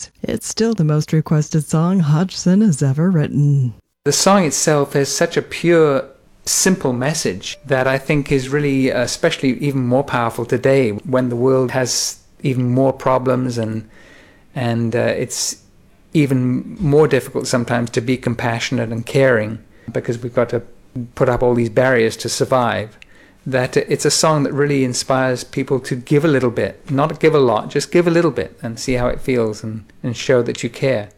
released, it's still the most requested song Hodgson has ever written. The song itself has such a pure, simple message that I think is really, especially even more powerful today when the world has even more problems and it's even more difficult sometimes to be compassionate and caring because we've got to put up all these barriers to survive. That it's a song that really inspires people to give a little bit, not give a lot, just give a little bit and see how it feels and show that you care.